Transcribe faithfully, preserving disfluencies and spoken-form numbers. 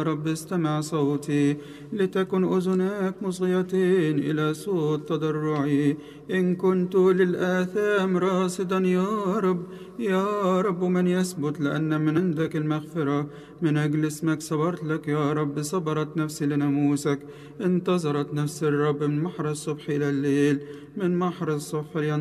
رب استمع صوتي، لتكن أذناك مصغيتين إلى صوت تضرعي. إن كنت للآثام راصدا يا رب، يا رب من يثبت؟ لأن من عندك المغفرة، من أجل اسمك صبرت لك يا رب. صبرت نفسي لناموسك، انتظرت نفس الرب من محر الصبح إلى الليل، من محر الصبح